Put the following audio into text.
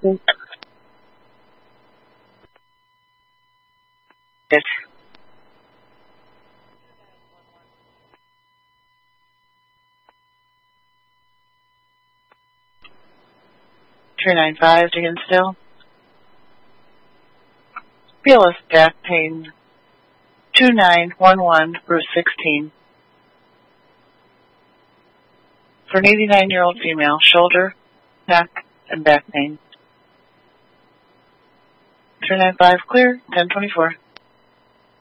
Yes. 395 to Hinsdale. BLS back pain 2911 Bruce 16. For an 89-year-old female, shoulder, neck, and back pain. 395 clear, 1024.